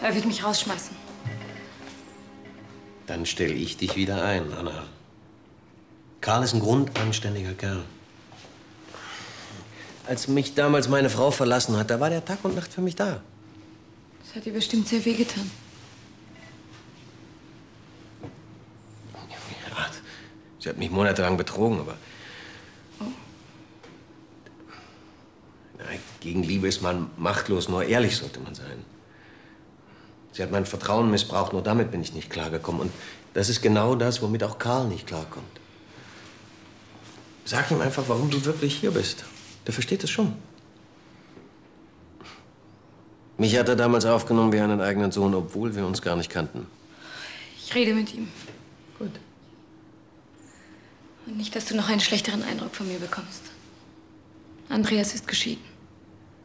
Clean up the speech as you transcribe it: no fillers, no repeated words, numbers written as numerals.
Er wird mich rausschmeißen. Dann stelle ich dich wieder ein, Anna. Karl ist ein grundanständiger Kerl. Als mich damals meine Frau verlassen hat, da war der Tag und Nacht für mich da. Das hat dir bestimmt sehr wehgetan. Ja, sie hat mich monatelang betrogen, aber... Oh. Nein, gegen Liebe ist man machtlos, nur ehrlich sollte man sein. Sie hat mein Vertrauen missbraucht, nur damit bin ich nicht klargekommen. Und das ist genau das, womit auch Karl nicht klarkommt. Sag ihm einfach, warum du wirklich hier bist. Der versteht es schon. Mich hat er damals aufgenommen wie einen eigenen Sohn, obwohl wir uns gar nicht kannten. Ich rede mit ihm. Gut. Und nicht, dass du noch einen schlechteren Eindruck von mir bekommst. Andreas ist geschieden.